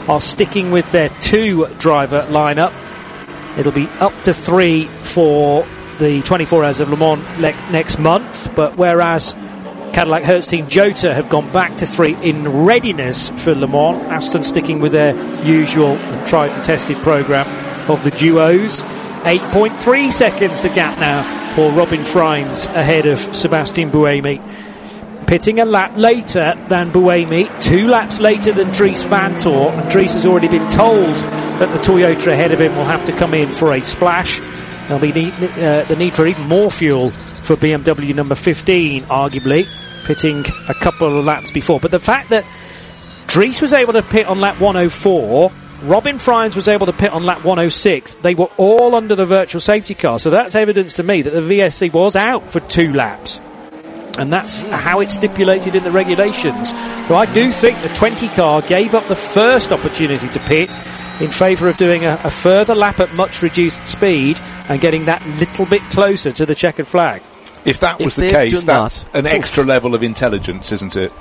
are sticking with their 2-driver lineup. It'll be up to 3 for the 24 Hours of Le Mans next month, but whereas Cadillac Hertz Team Jota have gone back to 3 in readiness for Le Mans, Aston sticking with their usual and tried and tested programme of the duos. 8.3 seconds the gap now for Robin Freins ahead of Sébastien Buemi. Pitting a lap later than Buemi, 2 laps later than Dries Vanthoor, and Dries has already been told that the Toyota ahead of him will have to come in for a splash. There'll be the need for even more fuel for BMW number 15, arguably, pitting a couple of laps before. But the fact that Dries was able to pit on lap 104, Robin Freins was able to pit on lap 106, they were all under the virtual safety car. So that's evidence to me that the VSC was out for 2 laps. And that's how it's stipulated in the regulations. So I do think the 20 car gave up the first opportunity to pit in favour of doing a further lap at much reduced speed and getting that little bit closer to the checkered flag. If that was the case, that's an extra level of intelligence, isn't it?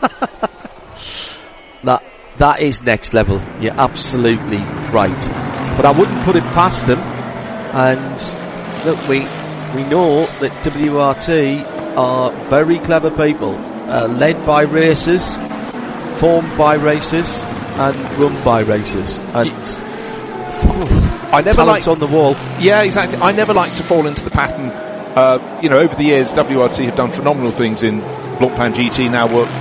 That is next level. You're absolutely right. But I wouldn't put it past them. And look, we know that WRT are very clever people, led by racers, formed by racers, and run by racers. And I never talents on the wall. Yeah, exactly. I never like to fall into the pattern. Over the years, WRT have done phenomenal things in Blancpain GT, now World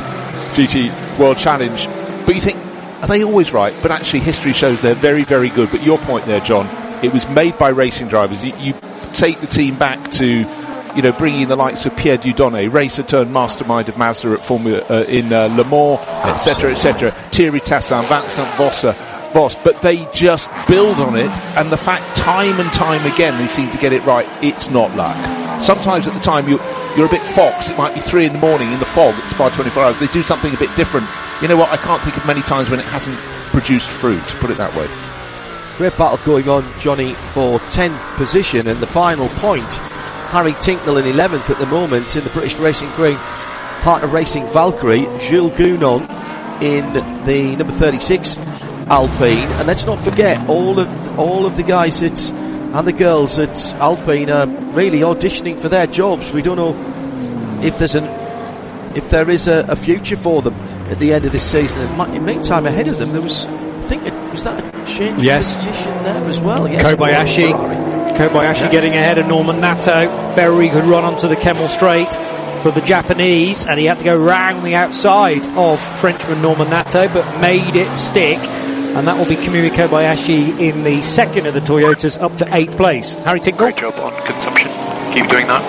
GT World Challenge. But you think, are they always right? But actually, history shows they're very, very good. But your point there, John, it was made by racing drivers. You take the team back to, bringing in the likes of Pierre Dieudonné, racer turned mastermind of Mazda at Formula in Le Mans, etc., etc. Thierry Tassin, Vincent Voss, but they just build on it, and the fact time and time again they seem to get it right. It's not luck. Sometimes at the time you're a bit fox. It might be 3 a.m. in the fog at Spa 24 Hours. They do something a bit different. You know what? I can't think of many times when it hasn't produced fruit, put it that way. Great battle going on, Johnny, for 10th position, and the final point. Harry Tinknell in 11th at the moment in the British Racing Green Partner Racing Valkyrie. Jules Gounon in the number 36 Alpine, and let's not forget all of the guys and the girls at Alpine are really auditioning for their jobs. We don't know if there is a future for them at the end of this season. In meantime, ahead of them, was that a change of position there as well? Yes, Kobayashi getting ahead of Norman Nato. Very good run onto the Kemmel Straight for the Japanese, and he had to go round the outside of Frenchman Norman Nato, but made it stick. And that will be Kamui Kobayashi in the second of the Toyotas, up to 8th place. Harry Tinknell. Great job on consumption. Keep doing that.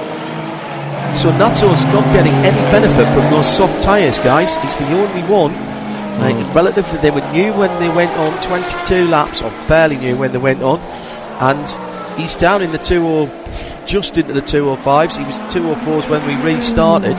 So Nato's not getting any benefit from those soft tyres, guys. He's the only one. Relatively, they were new when they went on 22 laps, or fairly new when they went on. And he's down in the just into the 205s. He was 204s when we restarted.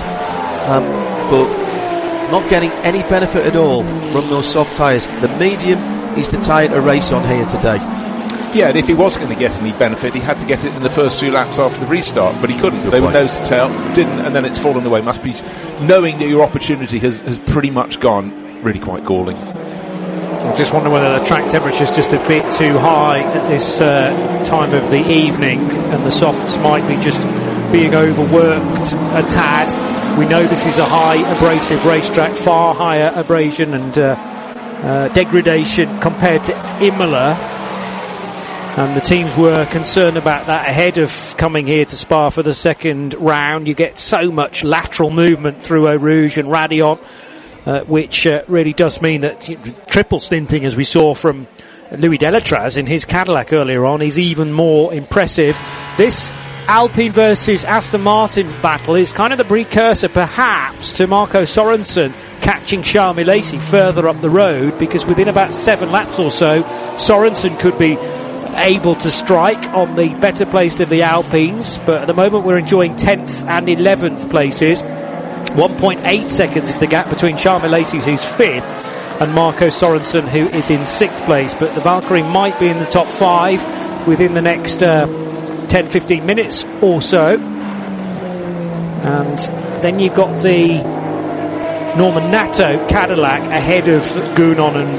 But not getting any benefit at all from those soft tyres. The medium is the tyre to race on here today. Yeah, and if he was going to get any benefit, he had to get it in the first 2 laps after the restart, but he couldn't. They were nose to tail, didn't, and then it's fallen away. Must be knowing that your opportunity has pretty much gone. Really quite galling. I just wonder whether the track temperature is just a bit too high at this time of the evening, and the softs might be just being overworked a tad. We know this is a high abrasive racetrack, far higher abrasion and degradation compared to Imola, and the teams were concerned about that ahead of coming here to Spa for the second round. You get so much lateral movement through Eau Rouge and Radion, which really does mean that triple stinting, as we saw from Louis Delatraz in his Cadillac earlier on, is even more impressive. This Alpine versus Aston Martin battle is kind of the precursor perhaps to Marco Sorensen catching Charles Milesi further up the road, because within about 7 laps or so Sorensen could be able to strike on the better placed of the Alpines, but at the moment we're enjoying 10th and 11th places. 1.8 seconds is the gap between Charles Milesi, who's 5th, and Marco Sorensen, who is in 6th place, but the Valkyrie might be in the top 5 within the next 10-15 minutes or so. And then you've got the Norman Nato Cadillac ahead of Gounon and